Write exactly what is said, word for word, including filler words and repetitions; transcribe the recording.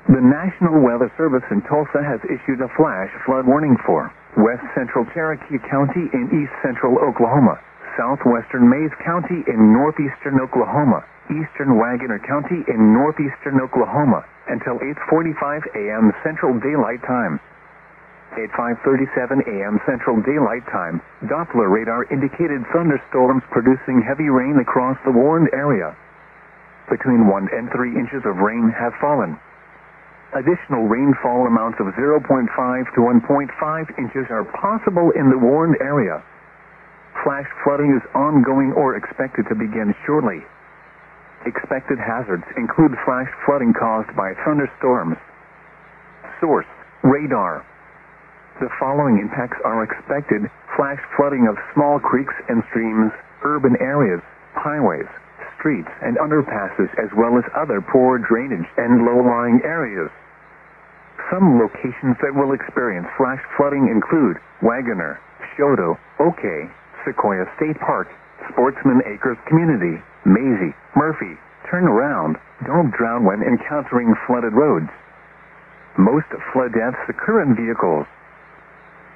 The National Weather Service in Tulsa has issued a flash flood warning for west central Cherokee County in east central Oklahoma, southwestern Mayes County in northeastern Oklahoma, eastern Wagoner County in northeastern Oklahoma, until eight forty-five a.m. Central Daylight Time. At five thirty-seven a.m. Central Daylight Time, Doppler radar indicated thunderstorms producing heavy rain across the warned area. Between one and three inches of rain have fallen. Additional rainfall amounts of zero point five to one point five inches are possible in the warned area. Flash flooding is ongoing or expected to begin shortly. Expected hazards include flash flooding caused by thunderstorms. Source: radar. The following impacts are expected: flash flooding of small creeks and streams, urban areas, highways, streets, and underpasses, as well as other poor drainage and low-lying areas. Some locations that will experience flash flooding include Wagoner, Choteau, Oakey, Sequoia State Park, Sportsman Acres Community, Maisie, Murphy. Turn around. Don't drown when encountering flooded roads. Most flood deaths occur in vehicles.